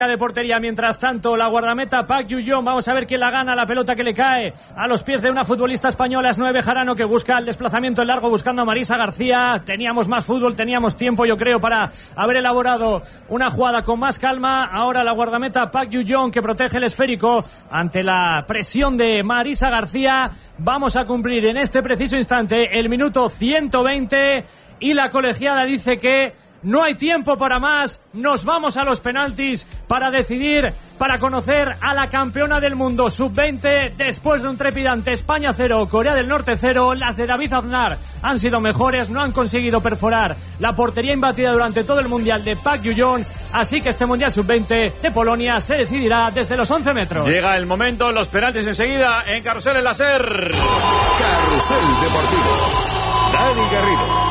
de portería. Mientras tanto, la guardameta Park Ju-yeon, vamos a ver quién la gana. La pelota que le cae a los pies de una futbolista española, es Noé Bejarano, que busca el desplazamiento en largo buscando a Marisa García. Teníamos más fútbol, teníamos tiempo, yo creo, para haber elaborado una jugada con más calma. Ahora la guardameta Park Ju-yeon, que protege el esférico ante la presión de Marisa García. Vamos a cumplir en este preciso instante el minuto 120 y la colegiada dice que no hay tiempo para más, nos vamos a los penaltis para decidir, para conocer a la campeona del mundo sub-20 después de un trepidante España 0, Corea del Norte 0. Las de David Aznar han sido mejores, no han conseguido perforar la portería imbatida durante todo el mundial de Park Ju-yeon, así que este mundial sub-20 de Polonia se decidirá desde los 11 metros. Llega el momento, los penaltis enseguida en Carrusel El Láser. Carrusel Deportivo. Dani Garrido.